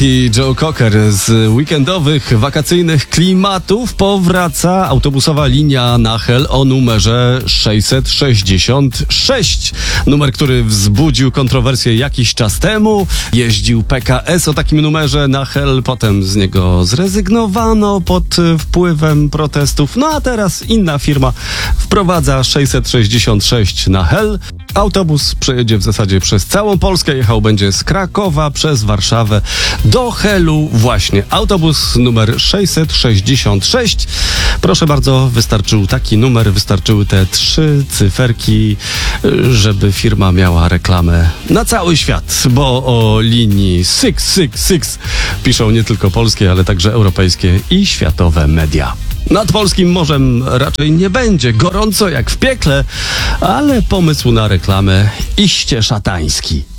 I Joe Cocker z weekendowych, wakacyjnych klimatów powraca autobusowa linia na Hel o numerze 666. Numer, który wzbudził kontrowersję jakiś czas temu. Jeździł PKS o takim numerze na Hel, potem z niego zrezygnowano pod wpływem protestów. No a teraz inna firma wprowadza 666 na Hel. Autobus przejedzie w zasadzie przez całą Polskę, jechał będzie z Krakowa przez Warszawę do Helu właśnie. Autobus numer 666. Proszę bardzo, wystarczył taki numer, wystarczyły te 3 cyferki, żeby firma miała reklamę na cały świat, bo o linii 666 piszą nie tylko polskie, ale także europejskie i światowe media. Nad polskim morzem raczej nie będzie gorąco jak w piekle, ale pomysł na reklamę iście szatański.